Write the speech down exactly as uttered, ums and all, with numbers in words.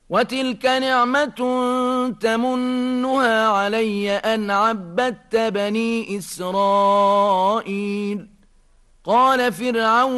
وتلك نعمة تمنها علي أن عبدت بني إسرائيل. قال فرعون